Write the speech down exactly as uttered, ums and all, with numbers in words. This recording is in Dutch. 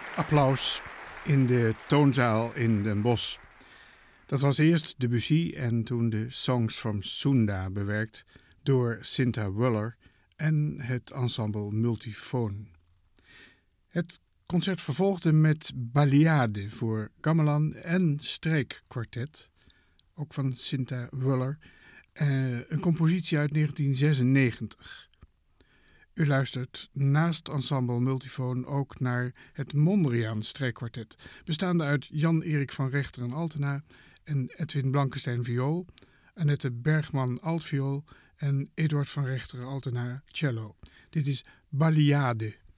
Applaus in de toonzaal in Den Bosch. Dat was eerst Debussy en toen de Songs from Sunda bewerkt door Cinta Wuller en het ensemble Multifoon. Het concert vervolgde met Baliade voor gamelan en streekkwartet, ook van Cinta Wuller, eh, een compositie uit negentien zesennegentig. U luistert naast ensemble Multifoon ook naar het Mondriaan streekkwartet, bestaande uit Jan-Erik van Rechteren Altena en Edwin Blankenstein viool, Annette Bergman altviool en Eduard van Rechteren Altena cello. Dit is Baliade.